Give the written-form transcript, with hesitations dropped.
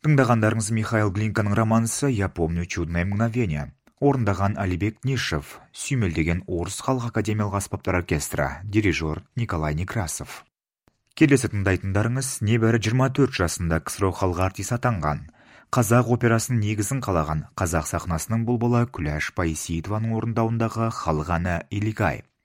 Тыңдағандарыңыз Михаил Глинканың романсы «Я помню чудное мгновение». Орындаған Алибек Нишев, сүймелдеген Орыс халық академиялық аспаптар оркестрі, дирижер Николай Некрасов. Келесі тыңдайтындарыңыз небәрі 24 жасында КСРО халық артисі атанған, қазақ операсының негізін қалаған қазақ сахнасының бұлбұлы Күләш Байсейітованың орындауындағы халық әні «Илигай».